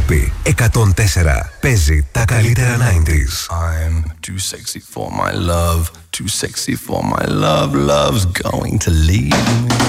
Αγάπη 104. Παίζει τα καλύτερα 90s. I'm too sexy for my love. Too sexy for my love. Love's going to leave me.